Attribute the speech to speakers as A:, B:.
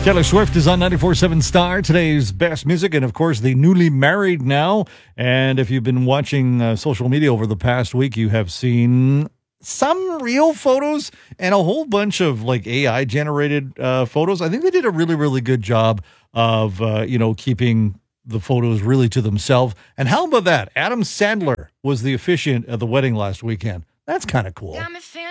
A: Taylor Swift is on 94.7 Star, today's best music, and of course, the newly married now. And if you've been watching social media over the past week, you have seen some real photos and a whole bunch of like AI generated photos. I think they did a really, really good job of, keeping the photos really to themselves. And how about that? Adam Sandler was the officiant at the wedding last weekend. That's kind of cool.